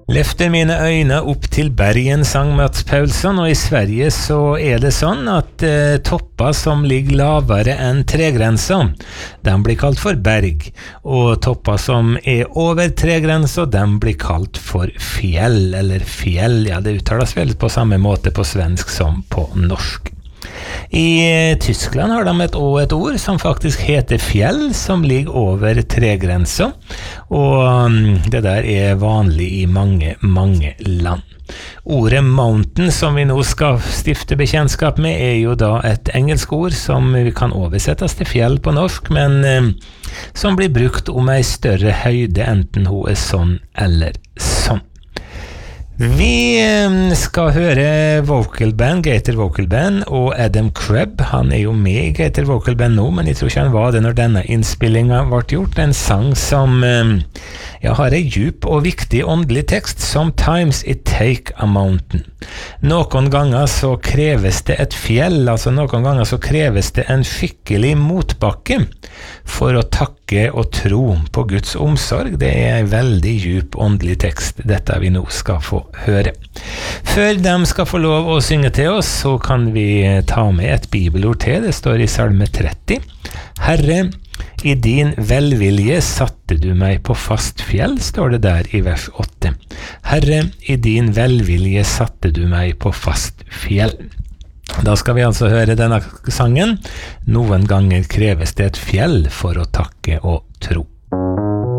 Løfter mine øyne opp til bergen, sang Mats Paulsson, og i Sverige så det sånn at topper som ligger lavere enn tregrensa, de blir kalt for berg, og topper som over tregrensa, de blir kalt for fjell, eller fjell, ja det uttales vel på samme måte på svensk som på norsk. I Tyskland har de et ord som faktisk heter fjell, som ligger over tregrensa, og det der vanlig i mange land. Ordet mountain, som vi nå skal stifte bekjentskap med, jo da et engelsk ord som vi kan oversettes til fjell på norsk, men som blir brukt om en større høyde, enten hun sånn eller sånn. Vi skal høre Vocal Band, Gator Vocal Band, og Adam Krebb. Han jo med i Gator Vocal Band nå, men jeg tror ikke han var det når denne innspillingen ble gjort. En sang som har en djup og viktig åndelig tekst. Sometimes it take a mountain. Noen ganger så kreves det et fjell, altså noen ganger så kreves det en skikkelig motbakke for å takke og tro på Guds omsorg. Det en veldig djup åndelig tekst, dette vi nå skal få høre. Før de skal få lov å synge til oss, så kan vi ta med et bibelord til. Det står i Salme 30. Herre, i din velvilje satte du meg på fast fjell, står det der i vers 8. Herre, i din velvilje satte du meg på fast fjell. Da skal vi altså høre denne sangen. Noen ganger kreves det et fjell for å takke og tro.